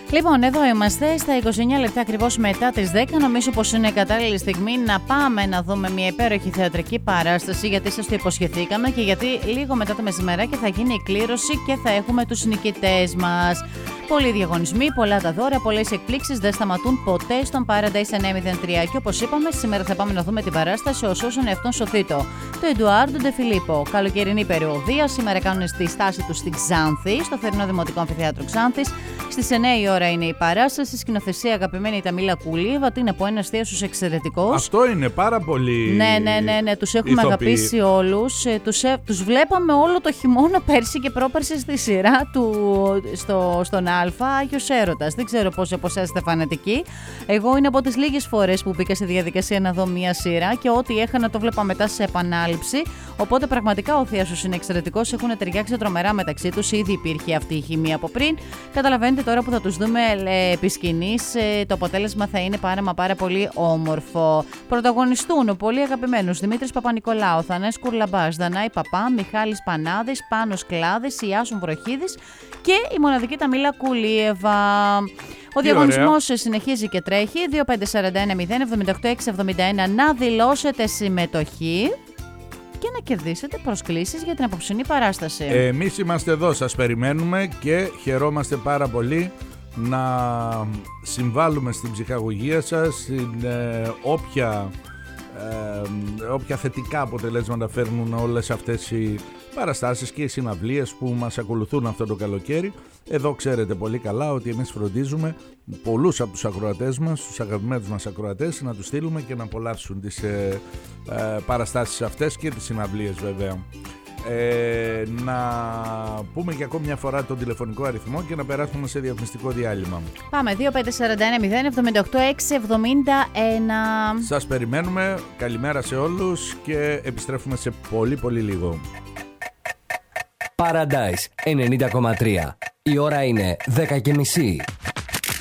Λοιπόν, εδώ είμαστε στα 29 λεπτά ακριβώς μετά τις 10. Νομίζω πως είναι κατάλληλη στιγμή να πάμε να δούμε μια υπέροχη θεατρική παράσταση, γιατί σας το υποσχεθήκαμε και γιατί λίγο μετά το μεσημεράκι θα γίνει η κλήρωση και θα έχουμε τους νικητές μας. Πολλοί διαγωνισμοί, πολλά τα δώρα, πολλές εκπλήξεις δεν σταματούν ποτέ στον Paradise 903. Και όπως είπαμε, σήμερα θα πάμε να δούμε την παράσταση «Ο Σώσον Εαυτόν Σωθήτο». Το Εντουάρντο Ντε Φιλίππο. Καλοκαιρινή περιοδία. Σήμερα κάνουν τη στάση του στην Ξάνθη, στο θερινό Δημοτικό Αμφιθέατρο Ξάνθης. Στις 9 η ώρα είναι η παράσταση. Σκηνοθεσία αγαπημένη η Ταμίλα Κουλίεβα. Είναι από ένας θείος εξαιρετικός. Αυτό είναι πάρα πολύ. Ναι. Τους έχουμε αγαπήσει όλους. Τους βλέπαμε όλο το χειμώνα πέρσι και πρόπερσι στη σειρά του στον Άγιος Έρωτας. Δεν ξέρω πόσοι από εσάς είστε φανατικοί. Εγώ είναι από τις λίγες φορές που μπήκα στη διαδικασία να δω μία σειρά και ό,τι έχανα το βλέπα μετά σε επανάληψη. Οπότε πραγματικά ο θείος είναι εξαιρετικός. Έχουν ταιριάξει τρομερά μεταξύ τους. Ήδη υπήρχε αυτή η χημεία από πριν. Καταλαβαίνετε τώρα που θα τους δούμε επί σκηνής, το αποτέλεσμα θα είναι πάρα πολύ όμορφο. Πρωταγωνιστούν πολύ αγαπημένους Δημήτρης Παπα-Νικολάου, Θανάης Κουρλαμπάς, Δανάη Παπά, Μιχάλης Πανάδης, Πάνος Κλάδης, Ιάσον Βροχίδης και η μοναδική Ταμίλα Κουλίεβα. Ο διαγωνισμός συνεχίζει και τρέχει. 2541-078-671 να δηλώσετε συμμετοχή και να κερδίσετε προσκλήσεις για την απόψινή παράσταση. Εμείς είμαστε εδώ, σας περιμένουμε και χαιρόμαστε πάρα πολύ να συμβάλλουμε στην ψυχαγωγία σας, στην όποια θετικά αποτελέσματα φέρνουν όλες αυτές οι παραστάσεις και οι συναυλίες που μας ακολουθούν αυτό το καλοκαίρι. Εδώ ξέρετε πολύ καλά ότι εμείς φροντίζουμε πολλούς από τους ακροατές μας, τους αγαπημένους μας ακροατές, να τους στείλουμε και να απολαύσουν τις παραστάσεις αυτές και τις συναυλίες βέβαια. Να πούμε και ακόμη μια φορά τον τηλεφωνικό αριθμό και να περάσουμε σε διαφημιστικό διάλειμμα. Πάμε, 2541-078-671. Σας περιμένουμε, καλημέρα σε όλους και επιστρέφουμε σε πολύ λίγο. Paradise 90,3. Η ώρα είναι 10:30.